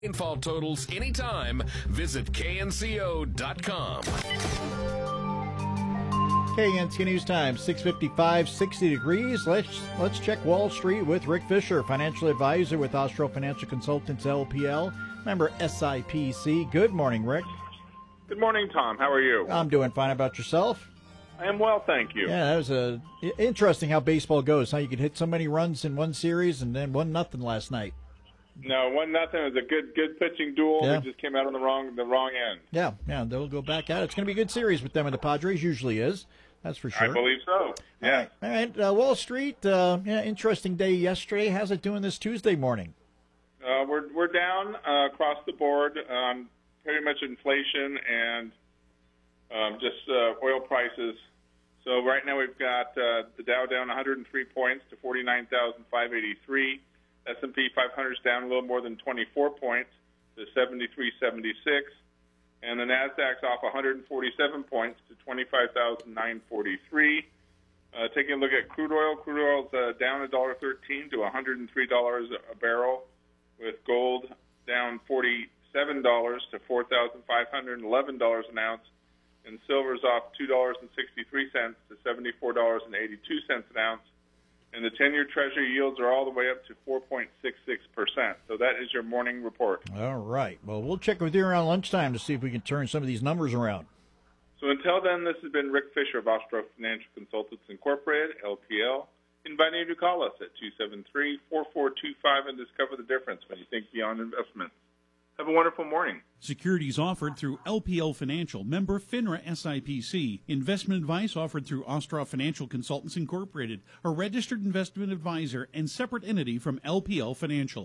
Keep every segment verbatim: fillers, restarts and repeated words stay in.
Rainfall totals anytime. Visit K N C O dot com. K N C O News Time, six fifty-five, sixty degrees. Let's let's check Wall Street with Rick Fisher, financial advisor with Austro Financial Consultants, L P L, member S I P C. Good morning, Rick. Good morning, Tom. How are you? I'm doing fine. How about yourself? I am well, thank you. Yeah, that was a, interesting how baseball goes. How you could hit so many runs in one series and then one nothing last night. No, one nothing. It was a good, good pitching duel. Yeah. We just came out on the wrong, the wrong end. Yeah, yeah, they'll go back out. It's going to be a good series with them and the Padres. Usually is. That's for sure. I believe so. Yeah. All right. All right. Uh, Wall Street. Uh, yeah, interesting day yesterday. How's it doing this Tuesday morning? Uh, we're we're down uh, across the board. Um, pretty much inflation and um, just uh, oil prices. So right now we've got uh, the Dow down one hundred three points to forty-nine thousand five hundred eighty-three. S and P five hundred is down a little more than twenty-four points to seventy-three seventy-six, and the Nasdaq's off one hundred forty-seven points to twenty-five thousand nine hundred forty-three. Uh, taking a look at crude oil, crude oil's uh, down one dollar thirteen to one hundred three dollars a barrel, with gold down forty-seven dollars to four thousand five hundred eleven dollars an ounce, and silver's off two dollars and sixty-three cents to seventy-four dollars and eighty-two cents an ounce. And the ten-year Treasury yields are all the way up to four point six six percent. So that is your morning report. All right. Well, we'll check with you around lunchtime to see if we can turn some of these numbers around. So until then, this has been Rick Fisher of Austro Financial Consultants Incorporated, L P L, inviting you to call us at two seven three, four four two five and discover the difference when you think beyond investments. Have a wonderful morning. Securities offered through L P L Financial, member FINRA S I P C. Investment advice offered through Austro Financial Consultants Incorporated, a registered investment advisor and separate entity from L P L Financial.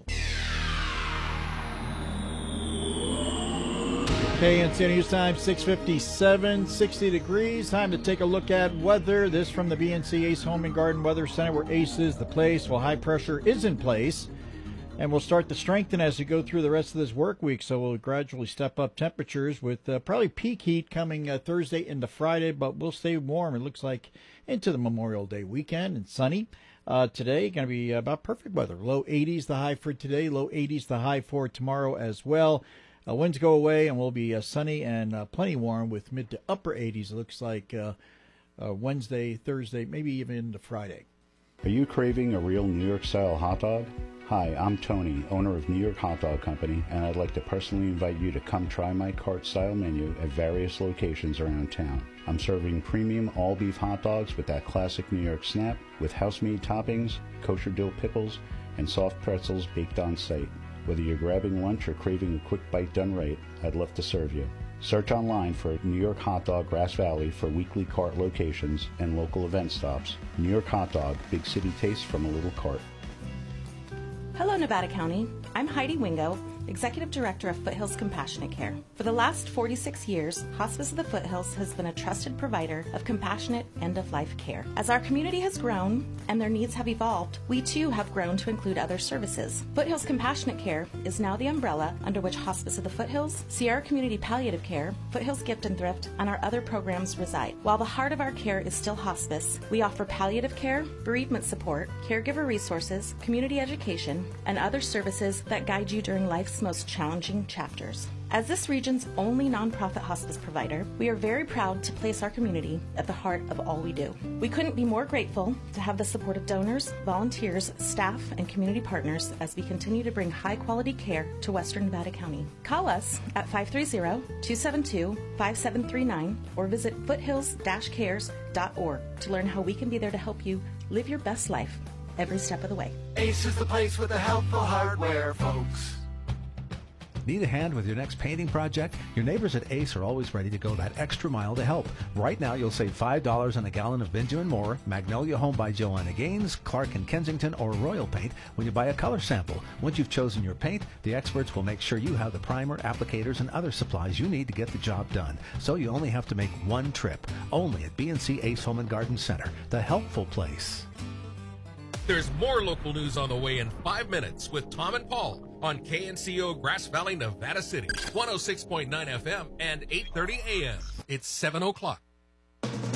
K N C O News Time, six fifty-seven, sixty degrees. Time to take a look at weather. This from the B N C Ace Home and Garden Weather Center, where Ace is the place. Well, high pressure is in place, and we'll start to strengthen as we go through the rest of this work week. So we'll gradually step up temperatures with uh, probably peak heat coming uh, Thursday into Friday, but we'll stay warm. It looks like into the Memorial Day weekend and sunny. Uh, today, going to be about perfect weather. Low eighties the high for today, low eighties the high for tomorrow as well. Uh, winds go away, and we'll be uh, sunny and uh, plenty warm with mid to upper eighties. It looks like uh, uh, Wednesday, Thursday, maybe even into Friday. Are you craving a real New York-style hot dog? Hi, I'm Tony, owner of New York Hot Dog Company, and I'd like to personally invite you to come try my cart-style menu at various locations around town. I'm serving premium all-beef hot dogs with that classic New York snap, with house-made toppings, kosher dill pickles, and soft pretzels baked on site. Whether you're grabbing lunch or craving a quick bite done right, I'd love to serve you. Search online for New York Hot Dog Grass Valley for weekly cart locations and local event stops. New York Hot Dog, big city taste from a little cart. Hello, Nevada County. I'm Heidi Wingo, Executive Director of Foothills Compassionate Care. For the last forty-six years, Hospice of the Foothills has been a trusted provider of compassionate end-of-life care. As our community has grown and their needs have evolved, we too have grown to include other services. Foothills Compassionate Care is now the umbrella under which Hospice of the Foothills, Sierra Community Palliative Care, Foothills Gift and Thrift, and our other programs reside. While the heart of our care is still hospice, we offer palliative care, bereavement support, caregiver resources, community education, and other services that guide you during life's most challenging chapters. As this region's only nonprofit hospice provider, we are very proud to place our community at the heart of all we do. We couldn't be more grateful to have the support of donors, volunteers, staff, and community partners as we continue to bring high-quality care to Western Nevada County. Call us at five three zero, two seven two, five seven three nine or visit foothills dash cares dot org to learn how we can be there to help you live your best life every step of the way. Ace is the place with the helpful hardware, folks. Need a hand with your next painting project? Your neighbors at Ace are always ready to go that extra mile to help. Right now, you'll save five dollars on a gallon of Benjamin Moore, Magnolia Home by Joanna Gaines, Clark and Kensington, or Royal Paint when you buy a color sample. Once you've chosen your paint, the experts will make sure you have the primer, applicators, and other supplies you need to get the job done. So you only have to make one trip. Only at B and C Ace Home and Garden Center, the helpful place. There's more local news on the way in five minutes with Tom and Paul on K N C O Grass Valley, Nevada City, one oh six point nine F M and eight thirty A M. It's seven o'clock.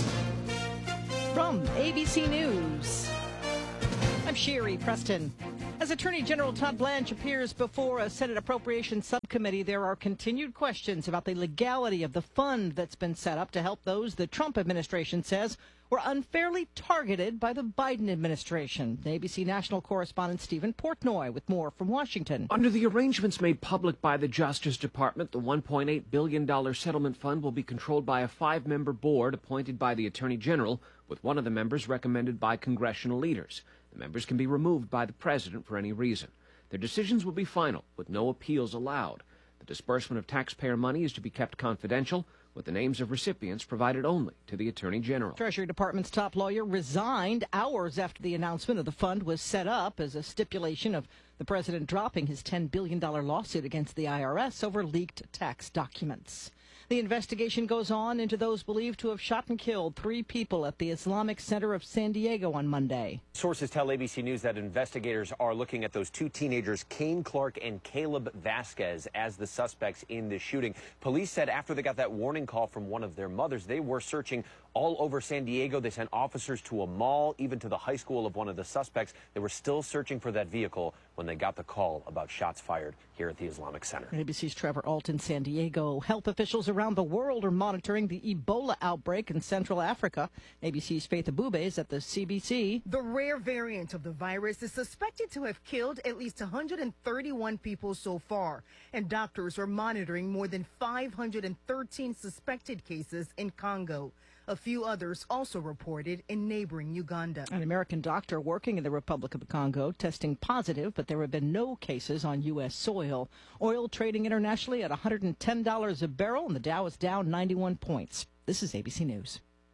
From A B C News, I'm Sherry Preston. As Attorney General Todd Blanche appears before a Senate Appropriations Subcommittee, there are continued questions about the legality of the fund that's been set up to help those the Trump administration says were unfairly targeted by the Biden administration. A B C national correspondent Stephen Portnoy with more from Washington. Under the arrangements made public by the Justice Department, the one point eight billion dollars settlement fund will be controlled by a five-member board appointed by the Attorney General, with one of the members recommended by congressional leaders. The members can be removed by the president for any reason. Their decisions will be final, with no appeals allowed. The disbursement of taxpayer money is to be kept confidential, with the names of recipients provided only to the Attorney General. Treasury Department's top lawyer resigned hours after the announcement of the fund was set up as a stipulation of the president dropping his ten billion dollars lawsuit against the I R S over leaked tax documents. The investigation goes on into those believed to have shot and killed three people at the Islamic Center of San Diego on Monday. Sources tell A B C News that investigators are looking at those two teenagers, Kane Clark and Caleb Vasquez, as the suspects in the shooting. Police said after they got that warning call from one of their mothers, they were searching all over San Diego. They sent officers to a mall, even to the high school of one of the suspects. They were still searching for that vehicle when they got the call about shots fired here at the Islamic Center. A B C's Trevor Alt in San Diego. Health officials around the world are monitoring the Ebola outbreak in Central Africa. A B C's Faith Abube is at the C B C. The rare variant of the virus is suspected to have killed at least one hundred thirty-one people so far, and doctors are monitoring more than five hundred thirteen suspected cases in Congo. A few others also reported in neighboring Uganda. An American doctor working in the Republic of the Congo testing positive, but there have been no cases on U S soil. Oil trading internationally at one hundred ten dollars a barrel, and the Dow is down ninety-one points. This is A B C News.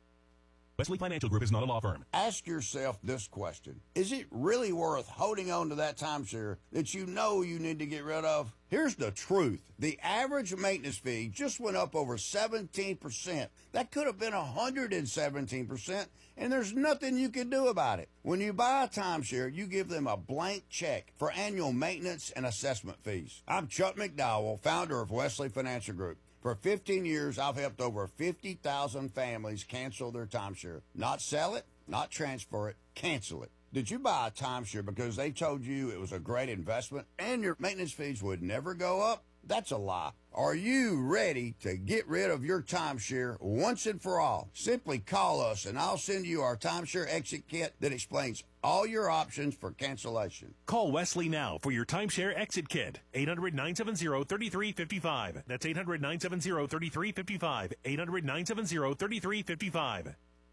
Wesley Financial Group is not a law firm. Ask yourself this question. Is it really worth holding on to that timeshare that you know you need to get rid of? Here's the truth. The average maintenance fee just went up over seventeen percent. That could have been one hundred seventeen percent, and there's nothing you can do about it. When you buy a timeshare, you give them a blank check for annual maintenance and assessment fees. I'm Chuck McDowell, founder of Wesley Financial Group. For fifteen years, I've helped over fifty thousand families cancel their timeshare. Not sell it, not transfer it, cancel it. Did you buy a timeshare because they told you it was a great investment and your maintenance fees would never go up? That's a lie. Are you ready to get rid of your timeshare once and for all? Simply call us and I'll send you our timeshare exit kit that explains all your options for cancellation. Call Wesley now for your timeshare exit kit. eight hundred, nine seven zero, three three five five. That's eight hundred, nine seven zero, three three five five. eight hundred, nine seven zero, three three five five.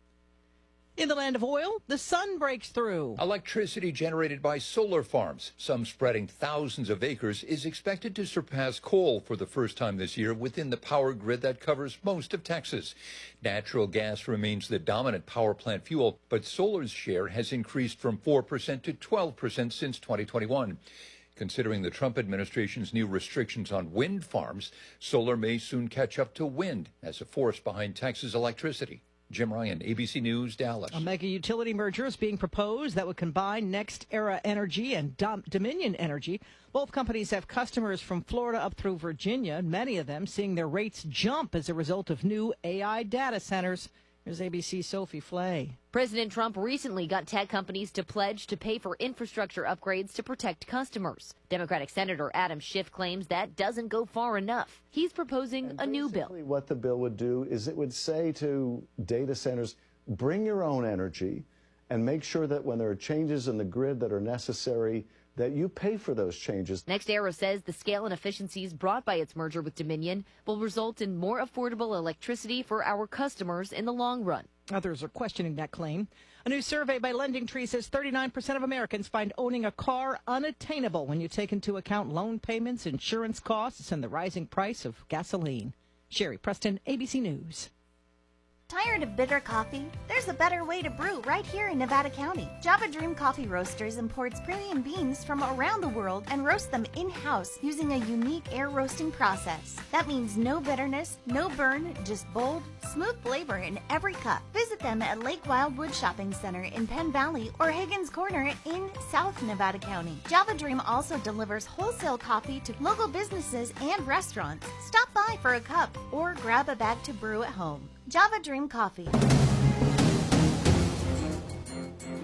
In the land of oil, the sun breaks through. Electricity generated by solar farms, some spreading thousands of acres, is expected to surpass coal for the first time this year within the power grid that covers most of Texas. Natural gas remains the dominant power plant fuel, but solar's share has increased from four percent to twelve percent since twenty twenty-one. Considering the Trump administration's new restrictions on wind farms, solar may soon catch up to wind as a force behind Texas electricity. Jim Ryan, A B C News, Dallas. A mega utility merger is being proposed that would combine NextEra Energy and Dom- Dominion Energy. Both companies have customers from Florida up through Virginia, many of them seeing their rates jump as a result of new A I data centers. Here's A B C's Sophie Flay. President Trump recently got tech companies to pledge to pay for infrastructure upgrades to protect customers. Democratic Senator Adam Schiff claims that doesn't go far enough. He's proposing a new bill. What the bill would do is it would say to data centers, bring your own energy and make sure that when there are changes in the grid that are necessary, that you pay for those changes. NextEra says the scale and efficiencies brought by its merger with Dominion will result in more affordable electricity for our customers in the long run. Others are questioning that claim. A new survey by LendingTree says thirty-nine percent of Americans find owning a car unattainable when you take into account loan payments, insurance costs, and the rising price of gasoline. Sherry Preston, A B C News. Tired of bitter coffee? There's a better way to brew right here in Nevada County. Java Dream Coffee Roasters imports premium beans from around the world and roasts them in-house using a unique air roasting process. That means no bitterness, no burn, just bold, smooth flavor in every cup. Visit them at Lake Wildwood Shopping Center in Penn Valley or Higgins Corner in South Nevada County. Java Dream also delivers wholesale coffee to local businesses and restaurants. Stop by for a cup or grab a bag to brew at home. Java Dream Coffee.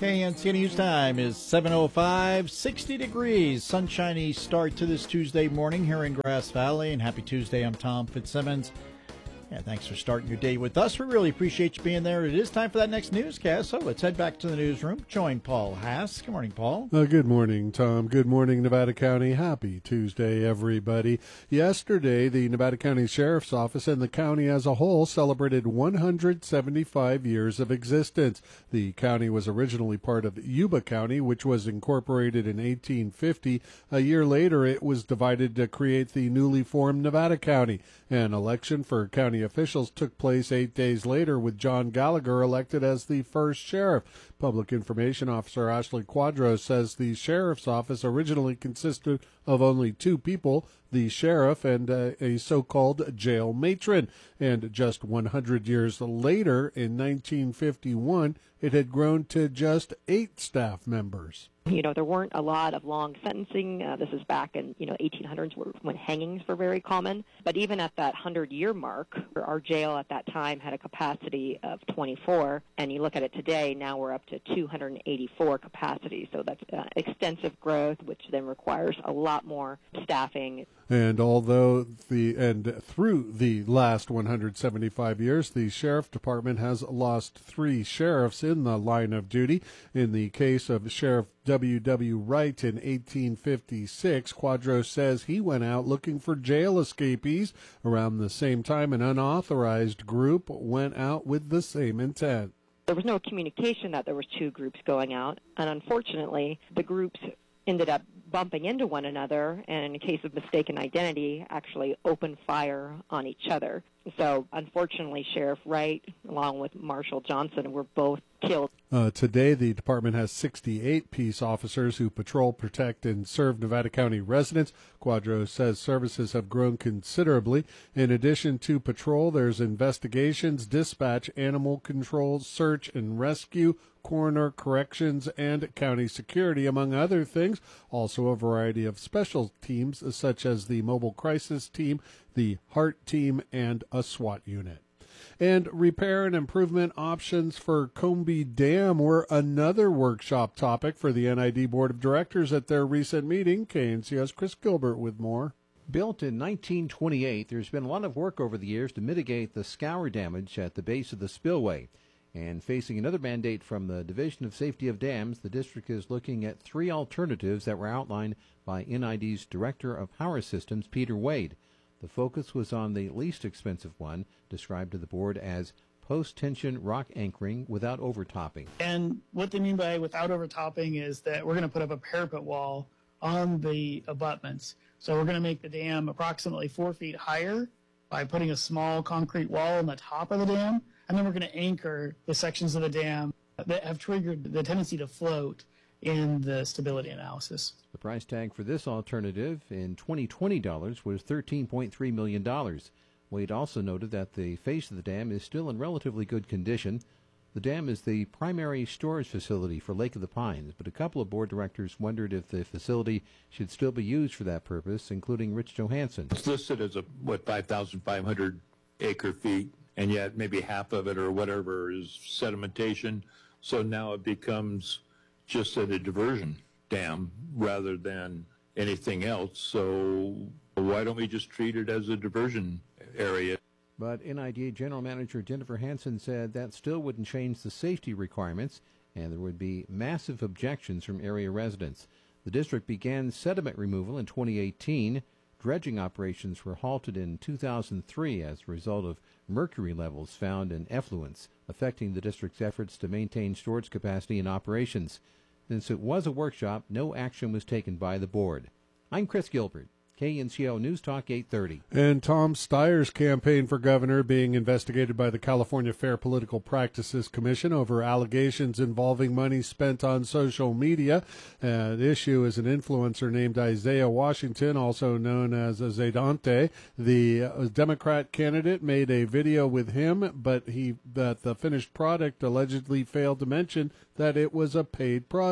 K N C News time is seven oh five, sixty degrees, sunshiny start to this Tuesday morning here in Grass Valley. And happy Tuesday, I'm Tom Fitzsimmons. Yeah, thanks for starting your day with us. We really appreciate you being there. It is time for that next newscast, so let's head back to the newsroom. Join Paul Haas. Good morning, Paul. Uh, good morning, Tom. Good morning, Nevada County. Happy Tuesday, everybody. Yesterday, the Nevada County Sheriff's Office and the county as a whole celebrated one hundred seventy-five years of existence. The county was originally part of Yuba County, which was incorporated in eighteen fifty. A year later, it was divided to create the newly formed Nevada County. An election for county officials took place eight days later, with John Gallagher elected as the first sheriff. Public Information Officer Ashley Quadros says the sheriff's office originally consisted of only two people, the sheriff and uh, a so-called jail matron. And just one hundred years later, in nineteen fifty-one, it had grown to just eight staff members. You know, there weren't a lot of long sentencing. Uh, this is back in, you know, eighteen hundreds when hangings were very common. But even at that hundred-year mark, our jail at that time had a capacity of twenty-four. And you look at it today, now we're up to two hundred eighty-four capacity. So that's uh, extensive growth, which then requires a lot more staffing. And although the and through the last one hundred seventy-five years, the sheriff department has lost three sheriffs in the line of duty. In the case of Sheriff W W. Wright in eighteen fifty-six, Quadros says he went out looking for jail escapees. Around the same time, an unauthorized group went out with the same intent. There was no communication that there was two groups going out, and unfortunately, the groups ended up bumping into one another, and in a case of mistaken identity, actually opened fire on each other. So, unfortunately, Sheriff Wright, along with Marshal Johnson, were both killed. Uh, today, the department has sixty-eight peace officers who patrol, protect, and serve Nevada County residents. Quadros says services have grown considerably. In addition to patrol, there's investigations, dispatch, animal control, search and rescue, coroner, corrections, and county security, among other things. Also a variety of special teams, such as the Mobile Crisis Team, the HEART Team, and a SWAT unit. And repair and improvement options for Combie Dam were another workshop topic for the N I D Board of Directors at their recent meeting. K N C O's Chris Gilbert with more. Built in nineteen twenty-eight, there's been a lot of work over the years to mitigate the scour damage at the base of the spillway. And facing another mandate from the Division of Safety of Dams, the district is looking at three alternatives that were outlined by N I D's Director of Power Systems, Peter Wade. The focus was on the least expensive one, described to the board as post-tension rock anchoring without overtopping. And what they mean by without overtopping is that we're going to put up a parapet wall on the abutments. So we're going to make the dam approximately four feet higher by putting a small concrete wall on the top of the dam. And then we're going to anchor the sections of the dam that have triggered the tendency to float in the stability analysis. The price tag for this alternative in twenty twenty dollars was thirteen point three million dollars. Wade also noted that the face of the dam is still in relatively good condition. The dam is the primary storage facility for Lake of the Pines, but a couple of board directors wondered if the facility should still be used for that purpose, including Rich Johansson. It's listed as a, what, five thousand five hundred acre feet, and yet maybe half of it or whatever is sedimentation. So now it becomes just a diversion dam rather than anything else. So why don't we just treat it as a diversion area? But N I D A General Manager Jennifer Hansen said that still wouldn't change the safety requirements, and there would be massive objections from area residents. The district began sediment removal in twenty eighteen. Dredging operations were halted in two thousand three as a result of mercury levels found in effluents, affecting the district's efforts to maintain storage capacity and operations. Since it was a workshop, no action was taken by the board. I'm Chris Gilbert, K N C O News Talk eight thirty. And Tom Steyer's campaign for governor being investigated by the California Fair Political Practices Commission over allegations involving money spent on social media. Uh, the issue is an influencer named Isaiah Washington, also known as Zedante. The uh, Democrat candidate made a video with him, but he that the finished product allegedly failed to mention that it was a paid product.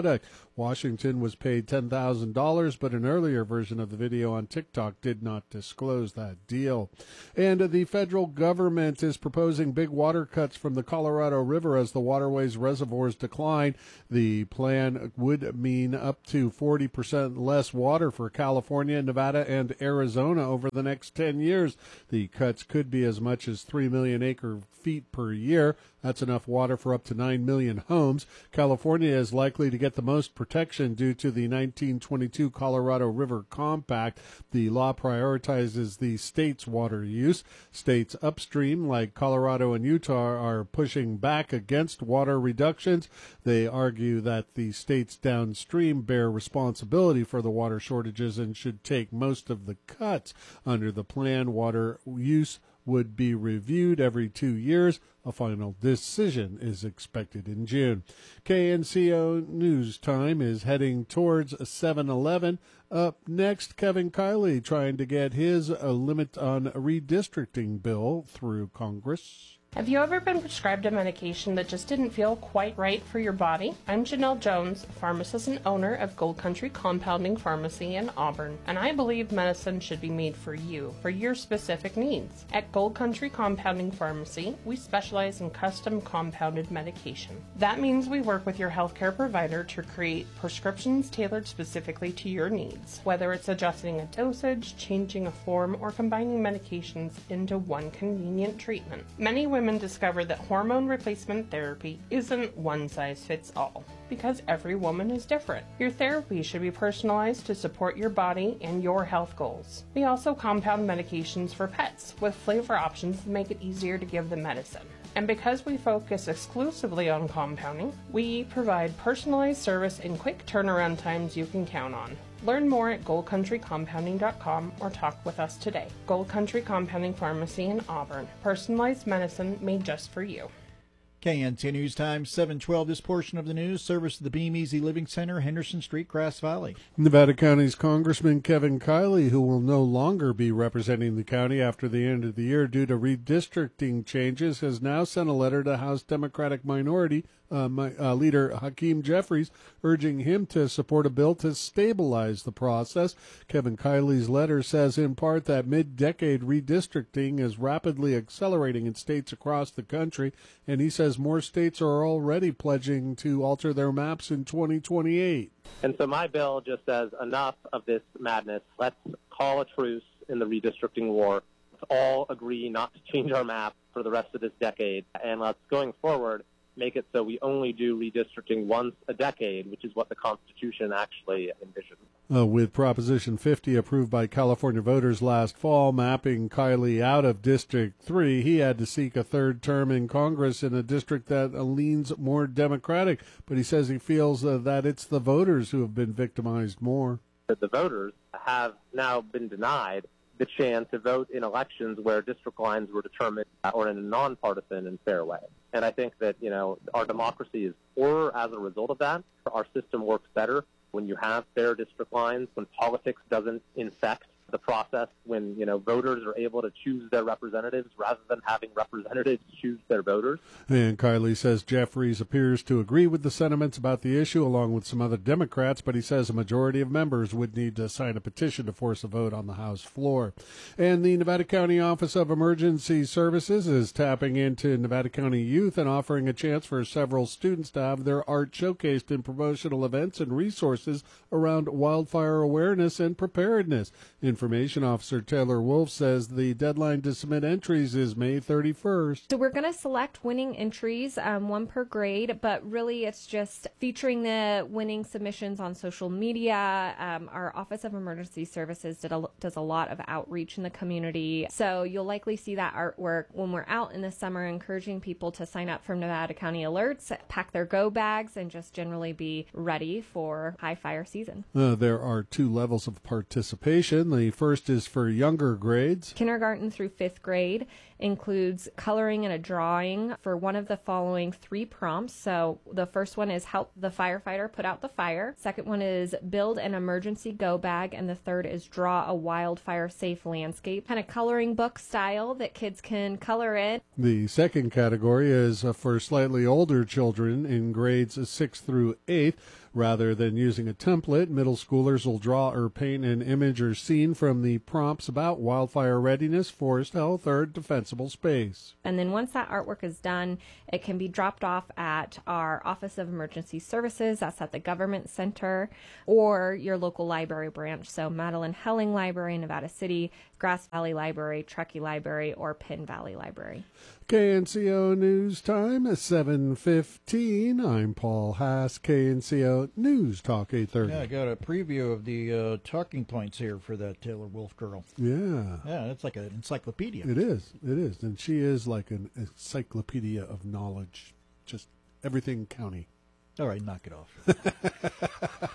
Washington was paid ten thousand dollars, but an earlier version of the video on TikTok did not disclose that deal. And the federal government is proposing big water cuts from the Colorado River as the waterway's reservoirs decline. The plan would mean up to forty percent less water for California, Nevada, and Arizona over the next ten years. The cuts could be as much as three million acre feet per year. That's enough water for up to nine million homes. California is likely to get the most protection due to the nineteen twenty-two Colorado River Compact. The law prioritizes the state's water use. States upstream, like Colorado and Utah, are pushing back against water reductions. They argue that the states downstream bear responsibility for the water shortages and should take most of the cuts. Under the plan, water use would be reviewed every two years. A final decision is expected in June. K N C O News Time is heading towards seven eleven. Up next, Kevin Kiley trying to get his uh, limit on redistricting bill through Congress. Have you ever been prescribed a medication that just didn't feel quite right for your body? I'm Janelle Jones, pharmacist and owner of Gold Country Compounding Pharmacy in Auburn, and I believe medicine should be made for you, for your specific needs. At Gold Country Compounding Pharmacy, we specialize in custom compounded medication. That means we work with your healthcare provider to create prescriptions tailored specifically to your needs, whether it's adjusting a dosage, changing a form, or combining medications into one convenient treatment. Many women Women discover that hormone replacement therapy isn't one size fits all, because every woman is different. Your therapy should be personalized to support your body and your health goals. We also compound medications for pets with flavor options that make it easier to give the medicine. And because we focus exclusively on compounding, we provide personalized service and quick turnaround times you can count on. Learn more at gold country compounding dot com or talk with us today. Gold Country Compounding Pharmacy in Auburn. Personalized medicine made just for you. K N C News Time, seven twelve. This portion of the news, service to the Beam Easy Living Center, Henderson Street, Grass Valley. Nevada County's Congressman Kevin Kiley, who will no longer be representing the county after the end of the year due to redistricting changes, has now sent a letter to House Democratic Minority uh, my, uh, Leader Hakeem Jeffries, urging him to support a bill to stabilize the process. Kevin Kiley's letter says in part that mid-decade redistricting is rapidly accelerating in states across the country, and he says more states are already pledging to alter their maps in twenty twenty-eight. And so my bill just says enough of this madness. Let's call a truce in the redistricting war. Let's all agree not to change our map for the rest of this decade. And let's, going forward, make it so we only do redistricting once a decade, which is what the Constitution actually envisions. Uh, with Proposition fifty approved by California voters last fall, mapping Kiley out of District three, he had to seek a third term in Congress in a district that uh, leans more Democratic. But he says he feels uh, that it's the voters who have been victimized more. The voters have now been denied the chance to vote in elections where district lines were determined uh, or in a nonpartisan and fair way. And I think that, you know, our democracy is poorer as a result of that. Our system works better when you have fair district lines, when politics doesn't infect the process, when, you know, voters are able to choose their representatives rather than having representatives choose their voters. And Kiley says Jeffries appears to agree with the sentiments about the issue along with some other Democrats, but he says a majority of members would need to sign a petition to force a vote on the House floor. And the Nevada County Office of Emergency Services is tapping into Nevada County youth and offering a chance for several students to have their art showcased in promotional events and resources around wildfire awareness and preparedness. Information Officer Taylor Wolf says the deadline to submit entries is May thirty-first. So we're going to select winning entries, um, one per grade, but really it's just featuring the winning submissions on social media. Um, our Office of Emergency Services did a, does a lot of outreach in the community. So you'll likely see that artwork when we're out in the summer, encouraging people to sign up for Nevada County Alerts, pack their go bags, and just generally be ready for high fire season. Uh, there are two levels of participation. The first is for younger grades. Kindergarten through fifth grade includes coloring and a drawing for one of the following three prompts. So the first one is help the firefighter put out the fire. Second one is build an emergency go bag. And the third is draw a wildfire safe landscape. Kind of coloring book style that kids can color in. The second category is for slightly older children in grades six through eight. Rather than using a template, middle schoolers will draw or paint an image or scene from the prompts about wildfire readiness, forest health, or defensible space. And then once that artwork is done, it can be dropped off at our Office of Emergency Services. That's at the Government Center, or your local library branch. So Madeline Helling Library in Nevada City, Grass Valley Library, Truckee Library, or Penn Valley Library. K N C O News Time at seven fifteen. I'm Paul Haas, K N C O News Talk eight thirty. Yeah, I got a preview of the uh, talking points here for that Taylor Wolf girl. Yeah. Yeah, it's like an encyclopedia. It is. It is. And she is like an encyclopedia of knowledge. Just everything county. All right, knock it off.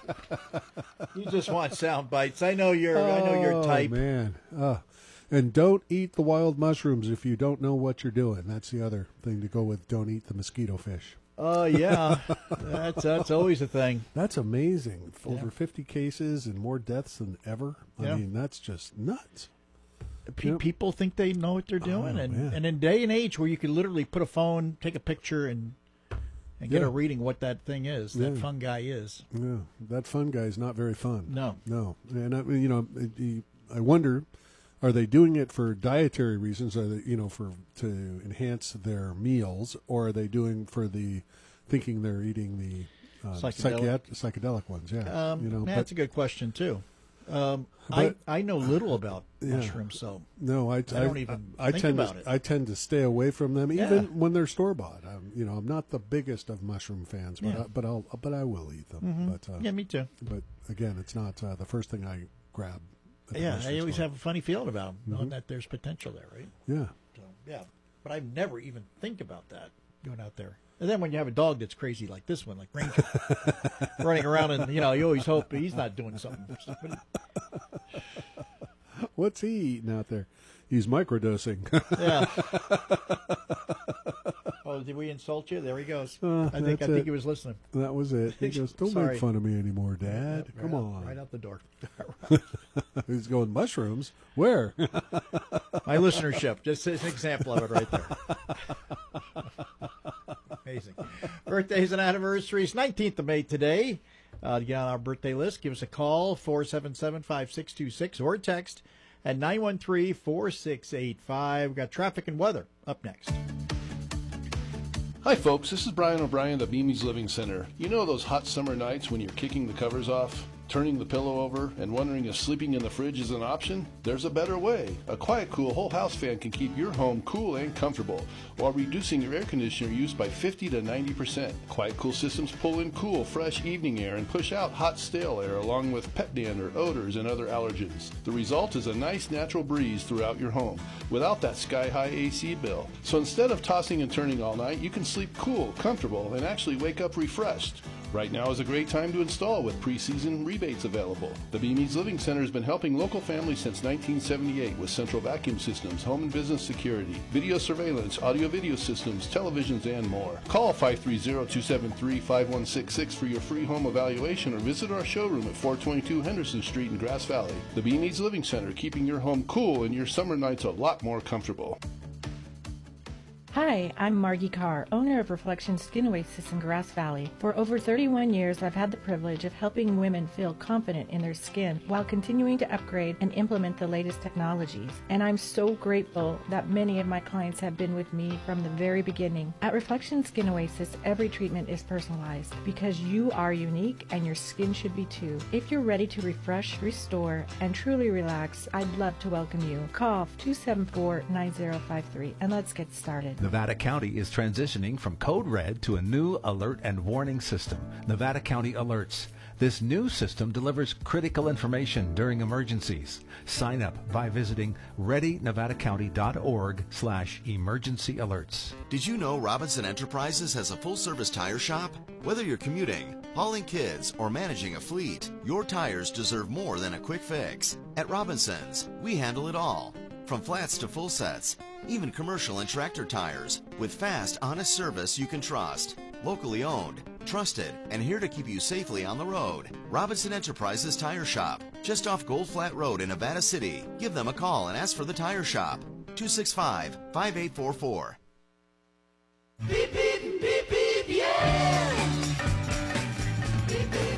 You just want sound bites. I know your I know your type. Oh, man. Uh, and don't eat the wild mushrooms if you don't know what you're doing. That's the other thing to go with. Don't eat the mosquito fish. Oh, uh, yeah. that's that's always a thing. That's amazing. Over Yeah. fifty cases and more deaths than ever. I Yeah. mean, that's just nuts. Pe- Yep. People think they know what they're doing, Oh, and, man. and in day and age where you could literally put a phone, take a picture, and and get Yeah. a reading what that thing is, that Yeah. fungi is. Yeah, that fun guy is not very fun. No. No. And, I mean, you know, it- you- I wonder, are they doing it for dietary reasons? Are they, you know, for to enhance their meals, or are they doing for the thinking they're eating the uh, Psychedelic. psychiat- psychedelic ones? Yeah. Um, you know, man, but- that's a good question, too. Um, But- I, I know little about Yeah. mushrooms, so No, I, I don't even I, I think tend about to, it. I tend to stay away from them, Yeah. even when they're store bought. Um, you know, I'm not the biggest of mushroom fans, but Yeah. I, but I'll but I will eat them. Mhm. But uh, Yeah, me too. But again, it's not uh, the first thing I grab. at the yeah, grocery I always store. have a funny feeling about them, knowing Mhm. that there's potential there, right? Yeah. So, yeah, but I never even think about that going out there. And then when you have a dog that's crazy like this one, like Ranger, running around, and you know, you always hope he's not doing something stupid. What's he eating out there? He's microdosing. Yeah. Oh, did we insult you? There he goes. Uh, I think I that's think it. he was listening. That was it. He goes, "Don't Sorry. make fun of me anymore, Dad. Yep, Come right on." out, right out the door. He's going mushrooms. Where? My listenership. Just as an example of it right there. Amazing. Birthdays and anniversaries. nineteenth of May today. Uh, to get on our birthday list, give us a call, four seven seven, five six two six, or text at nine one three, four six eight five. We've got traffic and weather up next. Hi folks, this is Brian O'Brien of Mimi's Living Center. You know those hot summer nights when you're kicking the covers off, turning the pillow over, and wondering if sleeping in the fridge is an option? There's a better way. A Quiet Cool whole house fan can keep your home cool and comfortable while reducing your air conditioner use by fifty to ninety percent. Quiet Cool systems pull in cool, fresh evening air and push out hot, stale air along with pet dander, odors, and other allergens. The result is a nice natural breeze throughout your home without that sky-high A C bill. So instead of tossing and turning all night, you can sleep cool, comfortable, and actually wake up refreshed. Right now is a great time to install with pre-season rebates available. The Beamies Living Center has been helping local families since nineteen seventy-eight with central vacuum systems, home and business security, video surveillance, audio-video systems, televisions, and more. Call five three zero, two seven three, five one six six for your free home evaluation or visit our showroom at four twenty-two Henderson Street in Grass Valley. The Beamies Living Center, keeping your home cool and your summer nights a lot more comfortable. Hi, I'm Margie Carr, owner of Reflection Skin Oasis in Grass Valley. For over thirty-one years, I've had the privilege of helping women feel confident in their skin while continuing to upgrade and implement the latest technologies. And I'm so grateful that many of my clients have been with me from the very beginning. At Reflection Skin Oasis, every treatment is personalized because you are unique and your skin should be too. If you're ready to refresh, restore, and truly relax, I'd love to welcome you. Call two seven four, nine zero five three and let's get started. Nevada County is transitioning from Code Red to a new alert and warning system, Nevada County Alerts. This new system delivers critical information during emergencies. Sign up by visiting ready nevada county dot org slash emergency alerts. Did you know Robinson Enterprises has a full-service tire shop? Whether you're commuting, hauling kids, or managing a fleet, your tires deserve more than a quick fix. At Robinson's, we handle it all. From flats to full sets, even commercial and tractor tires, with fast, honest service you can trust. Locally owned, trusted, and here to keep you safely on the road. Robinson Enterprises Tire Shop, just off Gold Flat Road in Nevada City. Give them a call and ask for the Tire Shop. two six five, five eight four four. Beep, beep, beep, beep, yeah! Beep, beep.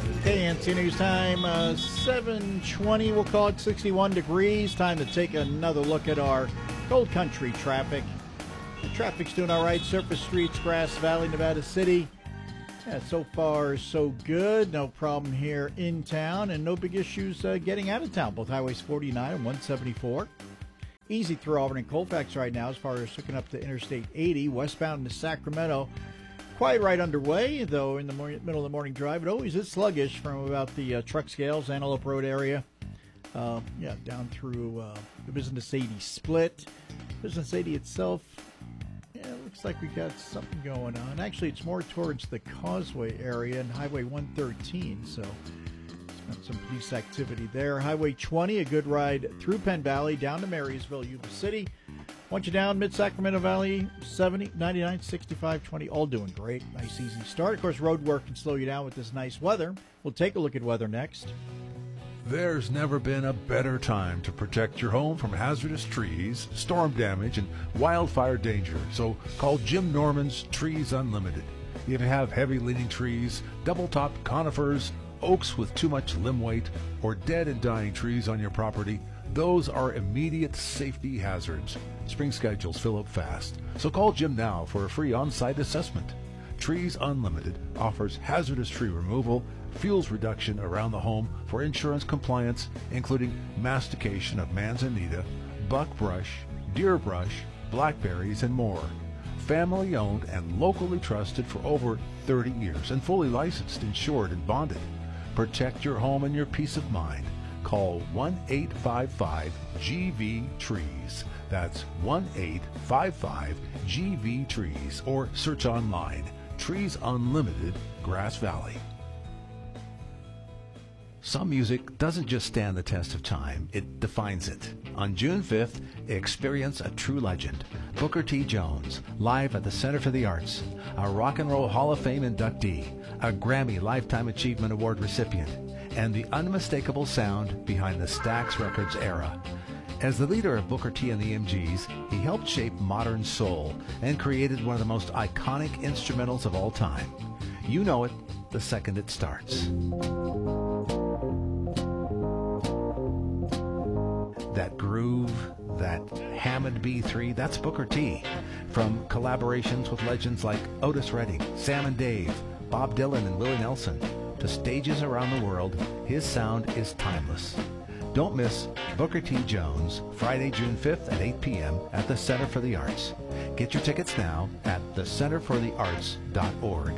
N C News Time, uh, seven twenty, we'll call it sixty-one degrees. Time to take another look at our Gold Country traffic. The traffic's doing all right. Surface streets, Grass Valley, Nevada City. Yeah, so far, so good. No problem here in town, and no big issues uh, getting out of town. Both highways forty-nine and one seventy-four. Easy through Auburn and Colfax right now as far as hooking up to Interstate eighty. Westbound to Sacramento, quite right underway, though in the morning, middle of the morning drive. It always is sluggish from about the uh, truck scales, Antelope Road area. Uh, yeah, down through uh, the Business eighty split. Business eighty itself, yeah, it looks like we got something going on. Actually, it's more towards the Causeway area and Highway one thirteen, so got some police activity there. Highway twenty, a good ride through Penn Valley, down to Marysville, Yuba City. Once you're down, Mid-Sacramento Valley, seventy, ninety-nine, sixty-five, twenty, all doing great. Nice, easy start. Of course, road work can slow you down with this nice weather. We'll take a look at weather next. There's never been a better time to protect your home from hazardous trees, storm damage, and wildfire danger. So call Jim Norman's Trees Unlimited. If you have heavy-leaning trees, double-topped conifers, oaks with too much limb weight, or dead and dying trees on your property, those are immediate safety hazards. Spring schedules fill up fast, so call Jim now for a free on-site assessment. Trees Unlimited offers hazardous tree removal, fuels reduction around the home for insurance compliance, including mastication of manzanita, buckbrush, deer brush, blackberries, and more. Family owned and locally trusted for over thirty years and fully licensed, insured, and bonded. Protect your home and your peace of mind. Call one eight five five G V trees. That's one eight five five G V trees, or search online. Trees Unlimited, Grass Valley. Some music doesn't just stand the test of time, it defines it. On June fifth, experience a true legend. Booker T. Jones, live at the Center for the Arts. A Rock and Roll Hall of Fame inductee, a Grammy Lifetime Achievement Award recipient, and the unmistakable sound behind the Stax Records era. As the leader of Booker T and the M Gs, he helped shape modern soul and created one of the most iconic instrumentals of all time. You know it the second it starts. That groove, that Hammond B three, that's Booker T. From collaborations with legends like Otis Redding, Sam and Dave, Bob Dylan, and Willie Nelson, to stages around the world, his sound is timeless. Don't miss Booker T. Jones, Friday, June fifth at eight p.m. at the Center for the Arts. Get your tickets now at the center for the arts dot org.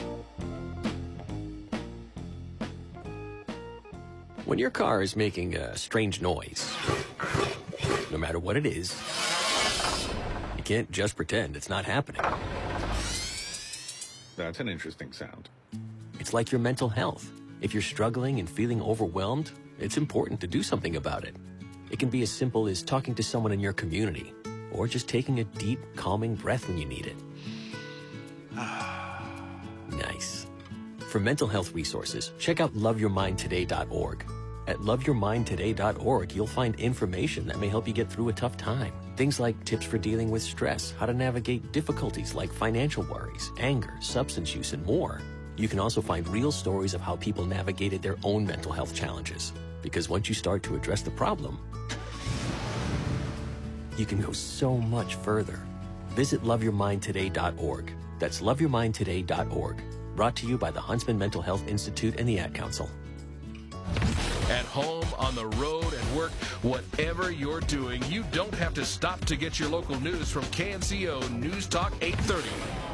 When your car is making a strange noise, no matter what it is, you can't just pretend it's not happening. That's an interesting sound. It's like your mental health. If you're struggling and feeling overwhelmed, it's important to do something about it. It can be as simple as talking to someone in your community, or just taking a deep, calming breath when you need it. Nice. For mental health resources, check out love your mind today dot org. At love your mind today dot org, you'll find information that may help you get through a tough time. Things like tips for dealing with stress, how to navigate difficulties like financial worries, anger, substance use, and more. You can also find real stories of how people navigated their own mental health challenges. Because once you start to address the problem, you can go so much further. Visit love your mind today dot org. That's love your mind today dot org. Brought to you by the Huntsman Mental Health Institute and the Ad Council. At home, on the road, at work, whatever you're doing, you don't have to stop to get your local news from K N C O News Talk eight thirty.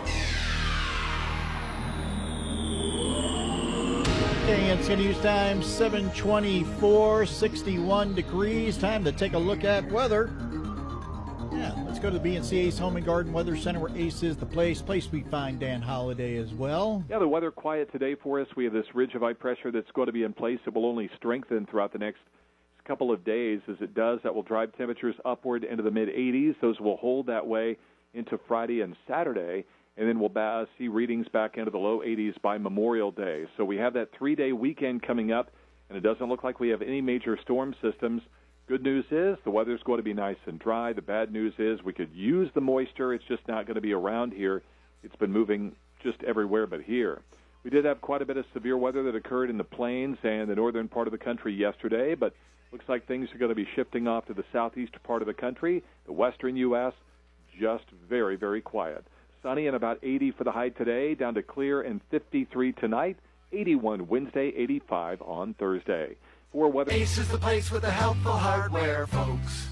K N C News Time, seven twenty-four, sixty-one degrees. Time to take a look at weather. Yeah, let's go to the B N C Ace Home and Garden Weather Center, where Ace is the place. Place we find Dan Holliday as well. Yeah, the weather quiet today for us. We have this ridge of high pressure that's going to be in place. It will only strengthen throughout the next couple of days. As it does, that will drive temperatures upward into the mid eighties. Those will hold that way into Friday and Saturday. And then we'll uh, see readings back into the low eighties by Memorial Day. So we have that three-day weekend coming up, and it doesn't look like we have any major storm systems. Good news is the weather's going to be nice and dry. The bad news is we could use the moisture. It's just not going to be around here. It's been moving just everywhere but here. We did have quite a bit of severe weather that occurred in the plains and the northern part of the country yesterday, but looks like things are going to be shifting off to the southeast part of the country. The western U S, just very, very quiet. Sunny and about eighty for the high today, down to clear and fifty-three tonight, eighty-one Wednesday, eighty-five on Thursday. For weather. Ace is the place with the helpful hardware, folks.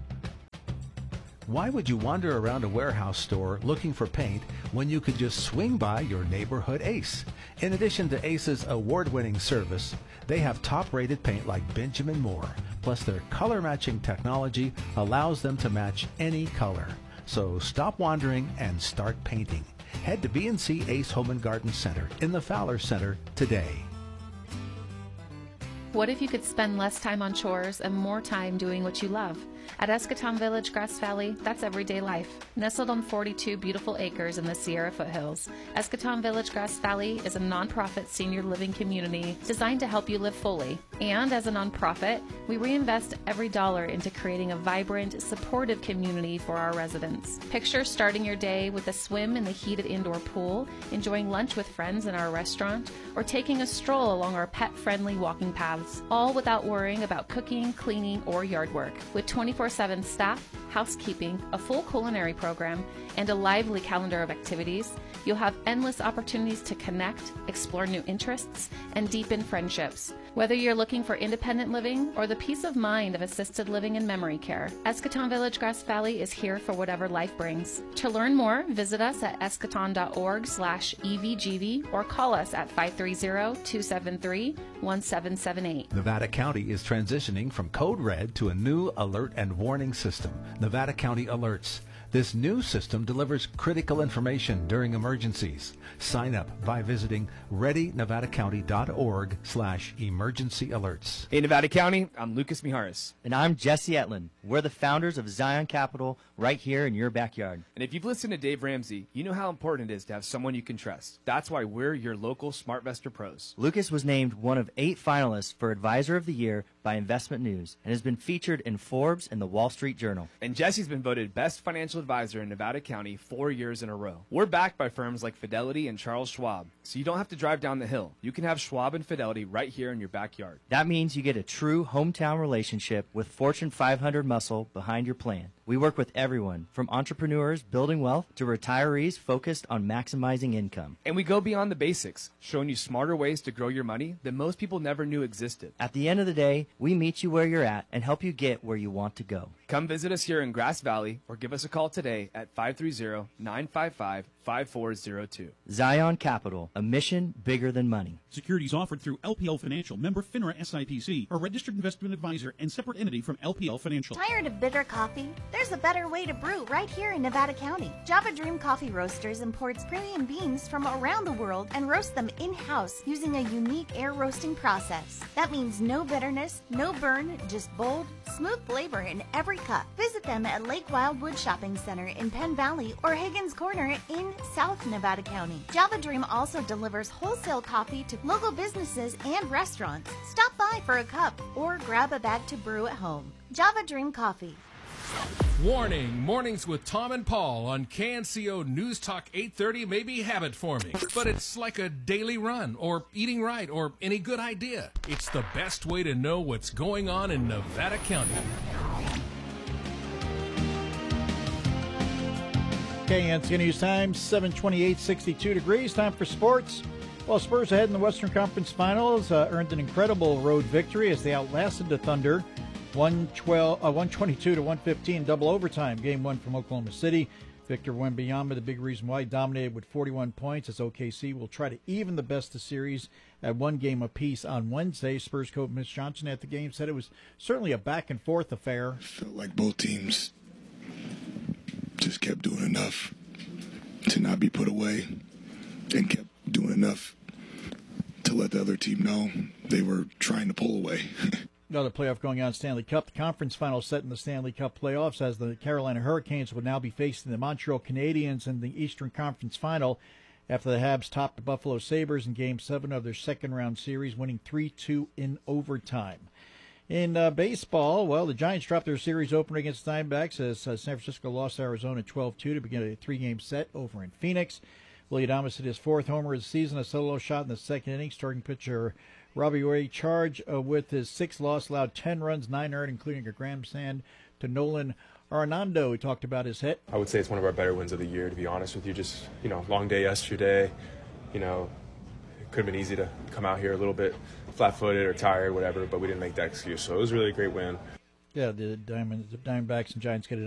Why would you wander around a warehouse store looking for paint when you could just swing by your neighborhood Ace? In addition to Ace's award-winning service, they have top-rated paint like Benjamin Moore. Plus, their color-matching technology allows them to match any color. So stop wandering and start painting. Head to B and C Ace Home and Garden Center in the Fowler Center today. What if you could spend less time on chores and more time doing what you love? At Eschaton Village, Grass Valley, that's everyday life. Nestled on forty-two beautiful acres in the Sierra foothills, Eschaton Village, Grass Valley is a nonprofit senior living community designed to help you live fully. And as a nonprofit, we reinvest every dollar into creating a vibrant, supportive community for our residents. Picture starting your day with a swim in the heated indoor pool, enjoying lunch with friends in our restaurant, or taking a stroll along our pet-friendly walking paths, all without worrying about cooking, cleaning, or yard work. With twenty-four seven staff, housekeeping, a full culinary program, and a lively calendar of activities, you'll have endless opportunities to connect, explore new interests, and deepen friendships. Whether you're looking for independent living or the peace of mind of assisted living and memory care, Eschaton Village Grass Valley is here for whatever life brings. To learn more, visit us at eschaton.org slash evgv or call us at five three zero, two seven three, one seven seven eight. Nevada County is transitioning from Code Red to a new alert and warning system, Nevada County Alerts. This new system delivers critical information during emergencies. Sign up by visiting ready nevada county dot org slash emergency alerts. Hey, Nevada County, I'm Lucas Mijares. And I'm Jesse Etlin. We're the founders of Zion Capital right here in your backyard. And if you've listened to Dave Ramsey, you know how important it is to have someone you can trust. That's why we're your local SmartVestor pros. Lucas was named one of eight finalists for Advisor of the Year by Investment News and has been featured in Forbes and the Wall Street Journal. And Jesse's been voted Best Financial Advisor in Nevada County four years in a row. We're backed by firms like Fidelity and Charles Schwab, so you don't have to drive down the hill. You can have Schwab and Fidelity right here in your backyard. That means you get a true hometown relationship with Fortune five hundred muscle behind your plan. We work with everyone, from entrepreneurs building wealth to retirees focused on maximizing income. And we go beyond the basics, showing you smarter ways to grow your money that most people never knew existed. At the end of the day, we meet you where you're at and help you get where you want to go. Come visit us here in Grass Valley or give us a call today at five three zero, nine five five, five four zero two. Zion Capital, a mission bigger than money. Securities offered through L P L Financial, member FINRA S I P C, a registered investment advisor and separate entity from L P L Financial. Tired of bitter coffee? There's a better way to brew right here in Nevada County. Java Dream Coffee Roasters imports premium beans from around the world and roasts them in-house using a unique air roasting process. That means no bitterness, no burn, just bold, smooth flavor in every cup. Visit them at Lake Wildwood Shopping Center in Penn Valley or Higgins Corner in South Nevada County. Java Dream also delivers wholesale coffee to local businesses and restaurants. Stop by for a cup or grab a bag to brew at home. Java Dream Coffee. Warning, mornings with Tom and Paul on K N C O News Talk eight thirty may be habit forming, but it's like a daily run or eating right or any good idea. It's the best way to know what's going on in Nevada County. K N C O News Time, seven twenty-eight, sixty-two degrees. Time for sports. Well, Spurs ahead in the Western Conference Finals uh, earned an incredible road victory as they outlasted the Thunder one twenty-two to one fifteen double overtime. Game one from Oklahoma City. Victor Wembanyama, the big reason why, dominated with forty-one points as O K C will try to even the best of series at one game apiece on Wednesday. Spurs coach Mitch Johnson at the game said it was certainly a back-and-forth affair. Felt like both teams just kept doing enough to not be put away and kept doing enough to let the other team know they were trying to pull away. Another playoff going on, Stanley Cup. The conference final set in the Stanley Cup playoffs as the Carolina Hurricanes would now be facing the Montreal Canadiens in the Eastern Conference final after the Habs topped the Buffalo Sabres in Game seven of their second-round series, winning three two in overtime. In uh, baseball, well, the Giants dropped their series opener against the Diamondbacks as uh, San Francisco lost Arizona twelve two to begin a three-game set over in Phoenix. Willie Adames hit his fourth homer of the season, a solo shot in the second inning. Starting pitcher Robbie Ray charged uh, with his sixth loss, allowed ten runs, nine earned, including a grand slam to Nolan Arenado. He talked about his hit. I would say it's one of our better wins of the year, to be honest with you. Just, you know, long day yesterday. You know, it could have been easy to come out here a little bit flat-footed or tired, whatever, but we didn't make that excuse. So it was really a great win. Yeah, the Diamond, the Diamondbacks and Giants get it